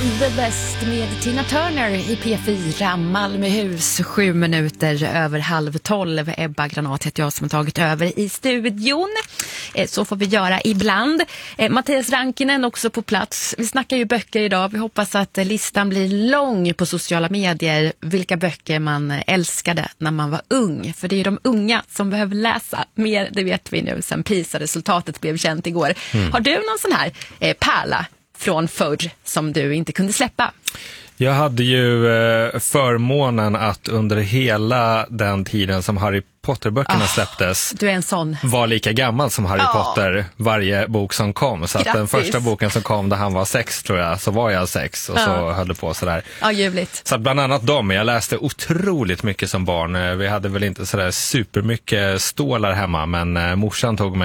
The Best med Tina Turner i P4 Malmöhus, 7 minuter över 11:30. Ebba Granat heter jag som har tagit över i studion. Så får vi göra ibland. Mattias Rankinen också på plats. Vi snackar ju böcker idag. Vi hoppas att listan blir lång på sociala medier. Vilka böcker man älskade när man var ung. För det är ju de unga som behöver läsa mer, det vet vi nu sen PISA-resultatet blev känt igår. Har du någon sån här pärla från förr som du inte kunde släppa? Jag hade ju förmånen att under hela den tiden som Harry Potter-böckerna släpptes, du är en sån, var lika gammal som Harry Potter varje bok som kom. Så att den första boken som kom där han var 6 tror jag, så var jag 6 och så höll det på sådär. Ja, ljuvligt. Så att bland annat jag läste otroligt mycket som barn. Vi hade väl inte sådär supermycket stålar hemma, men morsan tog mig